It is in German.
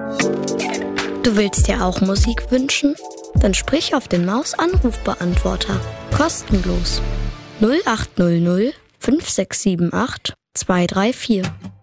Du willst dir auch Musik wünschen? Dann sprich auf den Maus-Anrufbeantworter. Kostenlos. 0800 5678 234.